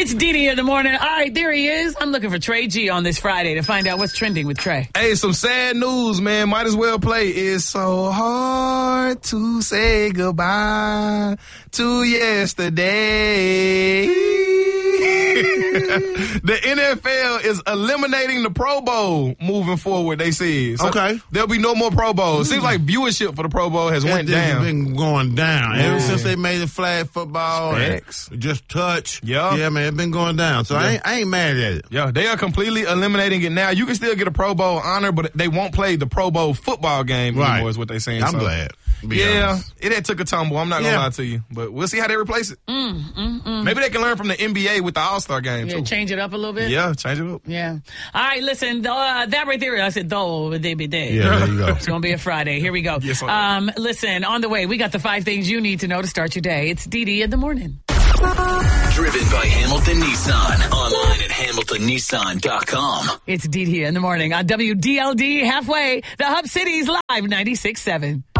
It's Didi in the morning. All right, there he is. I'm looking for Trey G on this Friday to find out what's trending with Trey. Hey, some sad news, man. Might as well play. It's so hard to say goodbye to yesterday. The NFL is eliminating the Pro Bowl moving forward, they said. So okay. There'll be no more Pro Bowls. Seems like viewership for the Pro Bowl has went down. It's been going down. Ever since they made the flag football, just touch. Yeah, man, it's been going down. So I ain't mad at it. Yeah, they are completely eliminating it now. You can still get a Pro Bowl honor, but they won't play the Pro Bowl football game anymore is what they're saying. I'm glad. It took a tumble. I'm not going to lie to you. But we'll see how they replace it. Maybe they can learn from the NBA with the All-Star game, too. Change it up a little bit? Yeah, change it up. Yeah. All right, listen, that right there, I said, though, they be dead. Yeah, there you go. It's going to be a Friday. Here we go. Yes, listen, on the way, we got the 5 things you need to know to start your day. It's Didi in the morning. Driven by Hamilton Nissan. Online at HamiltonNissan.com. It's Didi in the morning on WDLD Halfway, the Hub City's Live 96.7.